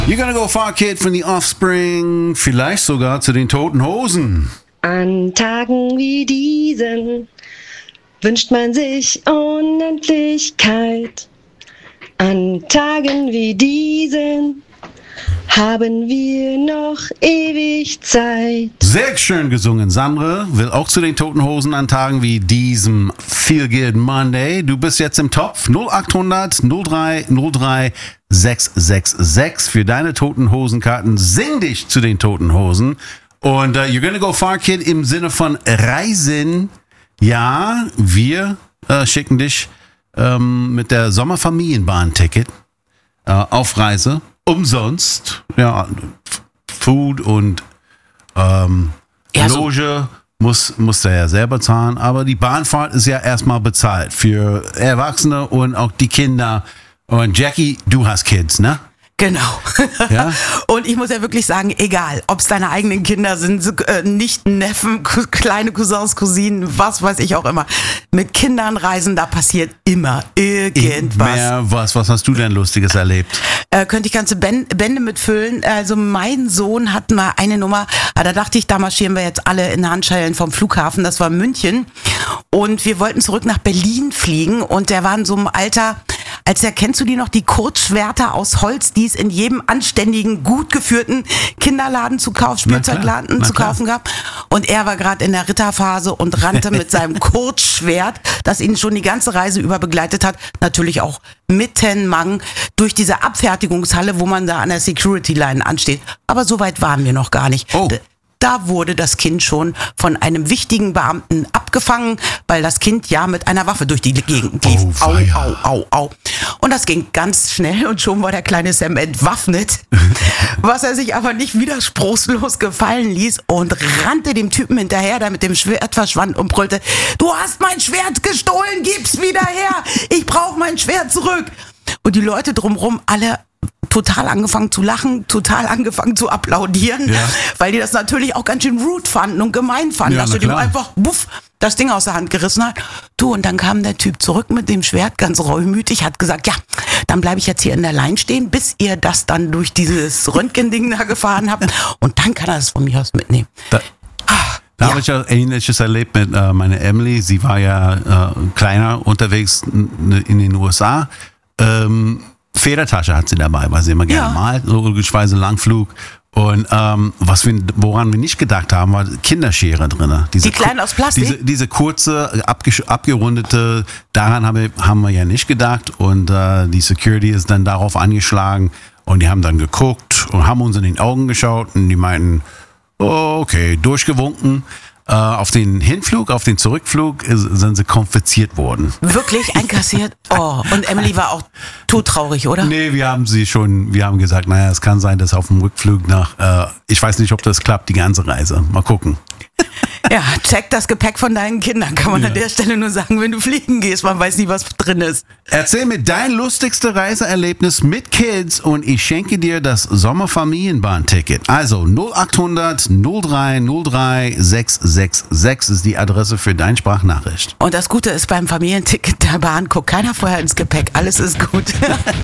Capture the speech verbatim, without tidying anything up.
You're gonna go far, Kid, von The Offspring, vielleicht sogar zu den Toten Hosen. An Tagen wie diesen wünscht man sich Unendlichkeit. An Tagen wie diesen haben wir noch ewig Zeit. Sehr schön gesungen. Sandra will auch zu den Toten Hosen an Tagen wie diesem Feel Good Monday. Du bist jetzt im Topf. null acht hundert null drei null drei sechs sechs sechs für deine Toten Hosen-Karten. Sing dich zu den Toten Hosen. Und uh, you're gonna go far, Kid, im Sinne von Reisen. Ja, wir uh, schicken dich um, mit der Sommerfamilienbahn-Ticket uh, auf Reise. Umsonst, ja, Food und ähm, ja, Loge so. muss, muss der ja selber zahlen, aber die Bahnfahrt ist ja erstmal bezahlt für Erwachsene und auch die Kinder. Und Jackie, du hast Kids, ne? Genau. Ja? Und ich muss ja wirklich sagen, egal, ob es deine eigenen Kinder sind, äh, Nichten, Neffen, k- kleine Cousins, Cousinen, was weiß ich auch immer. Mit Kindern reisen, da passiert immer irgendwas. Mehr was, was hast du denn Lustiges erlebt? Äh, könnte ich ganze Ben- Bände mitfüllen. Also mein Sohn hat mal eine Nummer, ah, da dachte ich, da marschieren wir jetzt alle in Handschellen vom Flughafen, das war München. Und wir wollten zurück nach Berlin fliegen und der war in so einem Alter, als er, kennst du die noch, die Kurzschwerter aus Holz, die es in jedem anständigen, gut geführten Kinderladen zu kaufen, Spielzeugladen zu kaufen gab. Und er war gerade in der Ritterphase und rannte mit seinem Kurzschwert, das ihn schon die ganze Reise über begleitet hat, natürlich auch mitten Mang durch diese Abfertigungshalle, wo man da an der Security-Line ansteht. Aber so weit waren wir noch gar nicht. Oh. Da wurde das Kind schon von einem wichtigen Beamten abgefangen, weil das Kind ja mit einer Waffe durch die Gegend lief. Oh, au, weia. au, au, au. Und das ging ganz schnell und schon war der kleine Sam entwaffnet, was er sich aber nicht widerspruchslos gefallen ließ und rannte dem Typen hinterher, der mit dem Schwert verschwand und brüllte, du hast mein Schwert gestohlen, gib's wieder her, ich brauche mein Schwert zurück. Und die Leute drumherum alle total angefangen zu lachen, total angefangen zu applaudieren, ja. weil die das natürlich auch ganz schön rude fanden und gemein fanden, Ja, dass na du dem klar. einfach buff, das Ding aus der Hand gerissen hat. Du, und dann kam der Typ zurück mit dem Schwert, ganz reumütig, hat gesagt, ja, dann bleibe ich jetzt hier in der Line stehen, bis ihr das dann durch dieses Röntgending da gefahren habt und dann kann er es von mir aus mitnehmen. Da, Ah, da ja. habe ich ja Ähnliches erlebt mit äh, meiner Emily. Sie war ja äh, kleiner unterwegs n- in den U S A. Ähm, Federtasche hat sie dabei, weil sie immer gerne Ja. malt, logischerweise Langflug. Und ähm, was wir, woran wir nicht gedacht haben, war Kinderschere drin. Diese Die kleinen ku- aus Plastik? Diese, diese kurze, abgesch- abgerundete, daran haben wir, haben wir ja nicht gedacht. Und äh, die Security ist dann darauf angeschlagen. Und die haben dann geguckt und haben uns in den Augen geschaut. Und die meinten, oh, okay, durchgewunken. Äh, auf den Hinflug, auf den Zurückflug ist, sind sie konfisziert worden. Wirklich einkassiert? Oh, und Emily war auch todtraurig, oder? Nee, wir haben sie schon, wir haben gesagt, naja, es kann sein, dass auf dem Rückflug nach, äh, ich weiß nicht, ob das klappt, die ganze Reise. Mal gucken. Ja, check das Gepäck von deinen Kindern, kann man Ja. an der Stelle nur sagen, wenn du fliegen gehst, man weiß nie, was drin ist. Erzähl mir dein lustigste Reiseerlebnis mit Kids und ich schenke dir das Sommerfamilienbahn-Ticket. Also null acht hundert null drei null drei sechs sechs sechs ist die Adresse für deine Sprachnachricht. Und das Gute ist beim Familienticket der Bahn, guckt keiner vorher ins Gepäck, alles ist gut.